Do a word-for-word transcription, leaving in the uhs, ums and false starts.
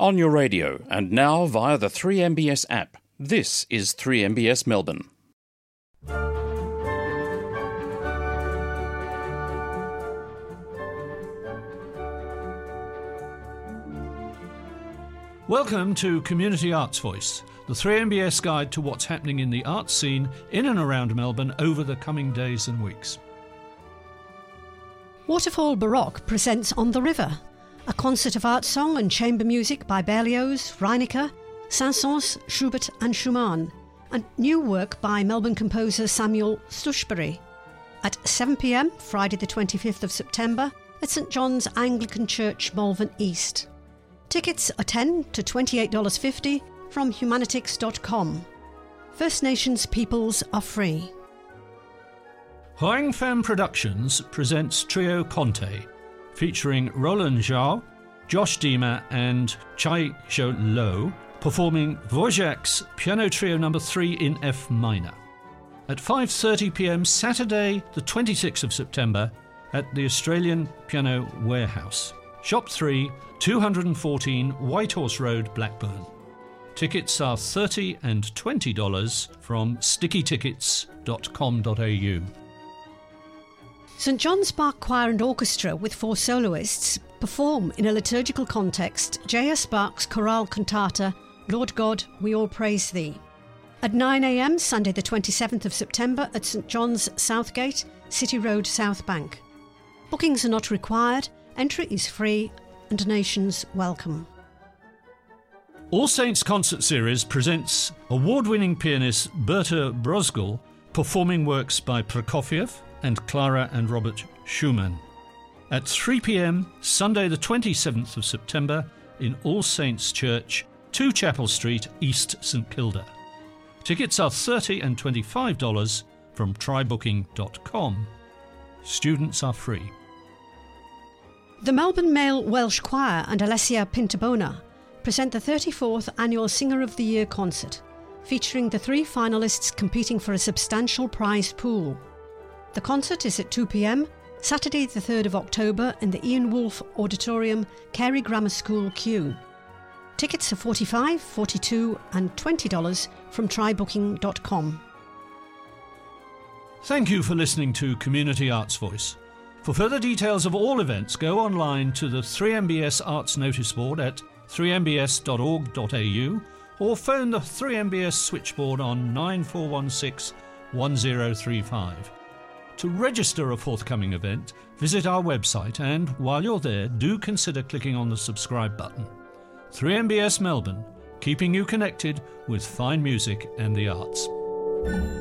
On your radio and now via the three M B S app. This is three M B S Melbourne. Welcome to Community Arts Voice, the three M B S guide to what's happening in the arts scene in and around Melbourne over the coming days and weeks. Waterfall Baroque presents On the River, a concert of art song and chamber music by Berlioz, Reinecke, Saint-Saëns, Schubert and Schumann, and new work by Melbourne composer Samuel Stuchbery, at seven p m Friday the twenty-fifth of September at St John's Anglican Church, Malvern East. Tickets are ten to twenty-eight dollars fifty from humanitix dot com. First Nations peoples are free. Hoang Pham Productions presents Trio Conte, featuring Roland Zhao, Josh Dima and Chai Zhou Lo, performing Dvorak's Piano Trio number three in F minor, at five thirty p m Saturday the twenty-sixth of September at the Australian Piano Warehouse, Shop three, two fourteen Whitehorse Road, Blackburn. Tickets are thirty dollars and twenty dollars from sticky tickets dot com dot a u. St John's Bach Choir and Orchestra with four soloists perform in a liturgical context J S Bach's chorale cantata Lord God, We All Praise Thee, at nine a m Sunday the twenty-seventh of September at St John's Southgate, City Road, South Bank. Bookings are not required, entry is free and donations welcome. All Saints Concert Series presents award-winning pianist Berta Brosgol performing works by Prokofiev and Clara and Robert Schumann, at three p m Sunday the twenty-seventh of September in All Saints Church, two Chapel Street, East St Kilda. Tickets are thirty dollars and twenty-five dollars from try booking dot com. Students are free. The Melbourne Male Welsh Choir and Alessia Pintabona present the thirty-fourth Annual Singer of the Year concert, featuring the three finalists competing for a substantial prize pool. The concert is at two p m Saturday the third of October in the Ian Woolf Auditorium, Carey Grammar School, Kew. Tickets are forty-five dollars, forty-two dollars and twenty dollars from try booking dot com. Thank you for listening to Community Arts Voice. For further details of all events, go online to the three M B S Arts Notice Board at three m b s dot org dot a u or phone the three M B S switchboard on nine four one six, one zero three five. To register a forthcoming event, visit our website and, while you're there, do consider clicking on the subscribe button. three M B S Melbourne, keeping you connected with fine music and the arts.